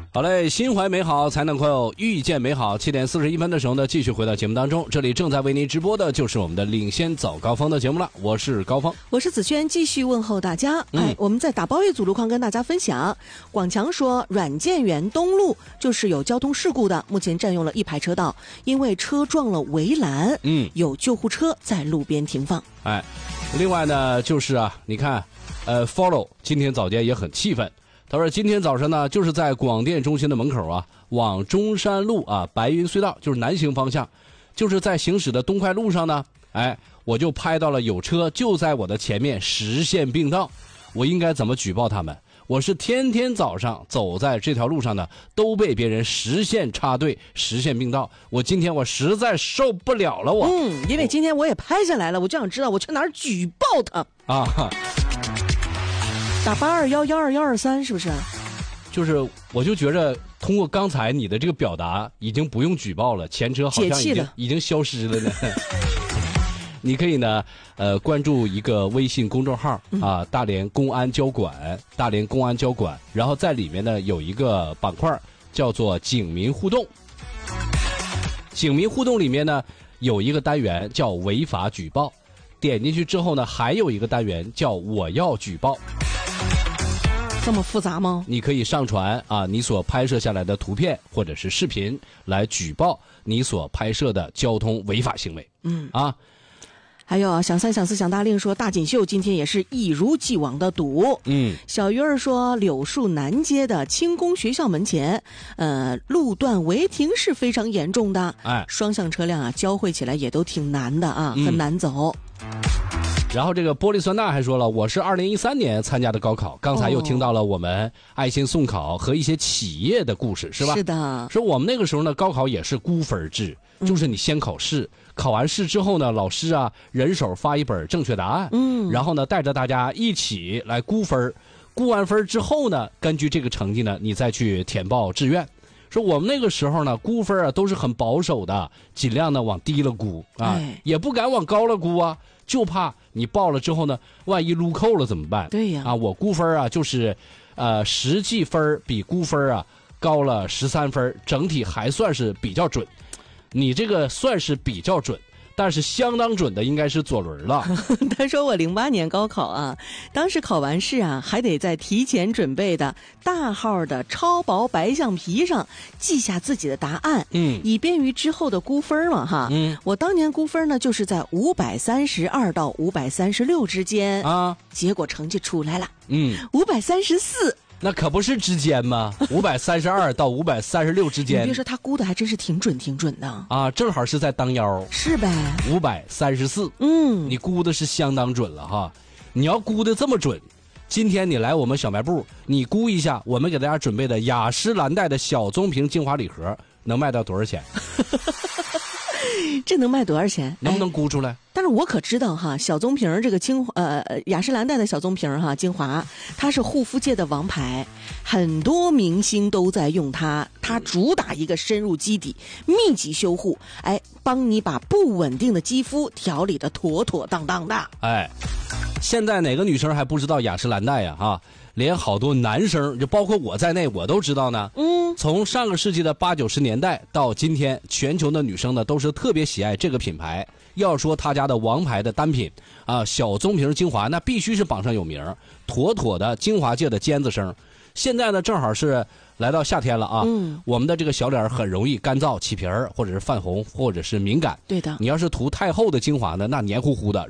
好嘞，心怀美好才能够遇见美好。7点41分的时候呢，继续回到节目当中。这里正在为您直播的就是我们的领先早高峰的节目了。我是高峰， 我是子轩，继续问候大家。我们在打包越组路况跟大家分享。广强说，阮建元东路就是有交通事故的，目前占用了1排车道，因为车撞了围栏，有救护车在路边停放。 另外呢，就是你看，follow 今天早间也很气愤。他说今天早上呢，就是在广电中心的门口往中山路白云隧道就是南行方向，就是在行驶的东快路上呢，我就拍到了有车就在我的前面实线并道，我应该怎么举报他们？我是天天早上走在这条路上呢，都被别人实线插队、实线并道。今天我实在受不了了， 因为今天我也拍下来了，我就想知道我去哪儿举报他打821123是不是？就是我就觉着通过刚才你的这个表达，已经不用举报了，前车好像已经消失了呢。你可以呢，关注一个微信公众号大连公安交管，大连公安交管，然后在里面呢有一个板块叫做警民互动。警民互动里面呢有一个单元叫违法举报，点进去之后呢，还有一个单元叫我要举报。 这么复杂吗？你可以上传你所拍摄下来的图片或者是视频来举报你所拍摄的交通违法行为。 还有想三想四想大令说，大锦绣今天也是一如既往的堵。小鱼儿说，柳树南街的轻工学校门前路段违停是非常严重的，双向车辆交汇起来也都挺难的很难走。 然后这个玻璃酸钠还说了，我是2013年参加的高考，刚才又听到了我们爱心送考和一些企业的故事，是吧？ 是的。 说我们那个时候呢，高考也是估分制，就是你先考试，考完试之后呢，老师人手发一本正确答案，然后呢带着大家一起来估分，估完分之后呢，根据这个成绩呢，你再去填报志愿。说我们那个时候呢，估分都是很保守的，尽量呢往低了估也不敢往高了估就怕你报了之后呢，万一撸扣了怎么办？ 对呀。 我估分就是实际分比估分高了13分，整体还算是比较准。你这个算是比较准，但是相当准的应该是左轮了。 他说我08年高考当时考完试还得在提前准备的大号的超薄白橡皮上记下自己的答案，以便于之后的估分嘛我当年估分呢，就是在532到536之间结果成绩出来了，534。 那可不是之间吗？532到536之间。 你别说，他估的还真是挺准的正好是在当腰。 是呗。 534。你估的是相当准了你要估的这么准，今天你来我们小卖部，你估一下，我们给大家准备的雅诗兰黛的小棕瓶精华礼盒能卖到多少钱？ 这能卖多少钱？ 能不能估出来？ 但是我可知道小棕瓶这个雅诗兰黛的小棕瓶精华，它是护肤界的王牌，很多明星都在用它。它主打一个深入基底、密集修护，帮你把不稳定的肌肤调理的妥妥当当的。 现在哪个女生还不知道雅诗兰黛连好多男生，就包括我在内，我都知道呢。从上个世纪的80、90年代到今天，全球的女生呢都是特别喜爱这个品牌。要说他家的王牌的单品小棕瓶精华，那必须是榜上有名，妥妥的精华界的尖子生。现在呢，正好是来到夏天了我们的这个小脸很容易干燥、起皮儿，或者是泛红，或者是敏感。 对的。 你要是涂太厚的精华呢，那黏糊糊的。